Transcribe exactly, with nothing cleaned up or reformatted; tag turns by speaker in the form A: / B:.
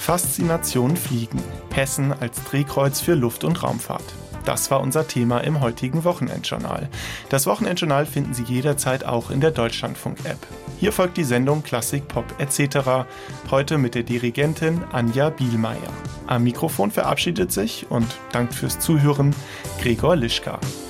A: Faszination Fliegen. Hessen als Drehkreuz für Luft- und Raumfahrt. Das war unser Thema im heutigen Wochenendjournal. Das Wochenendjournal finden Sie jederzeit auch in der Deutschlandfunk-App. Hier folgt die Sendung Klassik, Pop et cetera. Heute mit der Dirigentin Anja Bielmeier. Am Mikrofon verabschiedet sich und dankt fürs Zuhören Gregor Lischka.